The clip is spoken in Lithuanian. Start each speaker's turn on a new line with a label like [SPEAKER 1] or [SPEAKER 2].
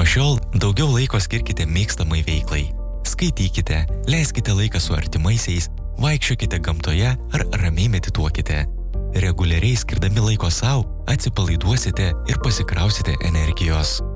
[SPEAKER 1] šiol daugiau laiko skirkite mėgstamai veiklai. Skaitykite, leiskite laiką su artimaisiais, vaikščiokite gamtoje ar ramiai medituokite. Reguliariai skirdami laiko sau, atsipalaiduosite ir pasikrausite energijos.